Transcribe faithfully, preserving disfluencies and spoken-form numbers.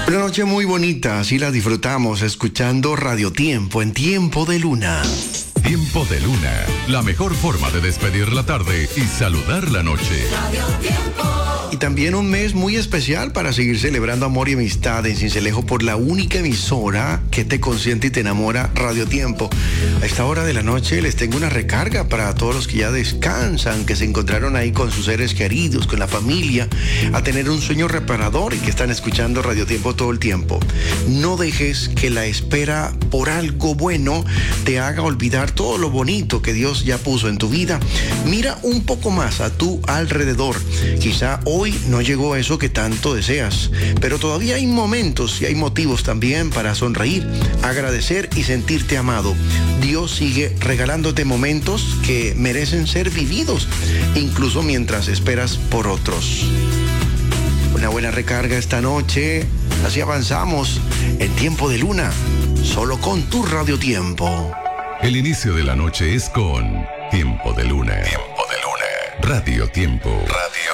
Una noche muy bonita, así la disfrutamos escuchando Radio Tiempo en Tiempo de Luna. Tiempo de Luna, la mejor forma de despedir la tarde y saludar la noche. Radio Tiempo. Y también un mes muy especial para seguir celebrando amor y amistad en Sincelejo por la única emisora que te consiente y te enamora, Radio Tiempo. A esta hora de la noche les tengo una recarga para todos los que ya descansan, que se encontraron ahí con sus seres queridos, con la familia, a tener un sueño reparador y que están escuchando Radio Tiempo todo el tiempo. No dejes que la espera por algo bueno te haga olvidar todo lo bonito que Dios ya puso en tu vida. Mira un poco más a tu alrededor. Quizá hoy no llegó eso que tanto deseas, pero todavía hay momentos y hay motivos también para sonreír, agradecer y sentirte amado. Dios sigue regalándote momentos que merecen ser vividos, incluso mientras esperas por otros. Una buena recarga esta noche. Así avanzamos en Tiempo de Luna, solo con tu Radio Tiempo. El inicio de la noche es con Tiempo de Luna. Tiempo de Luna. Radio Tiempo. Radio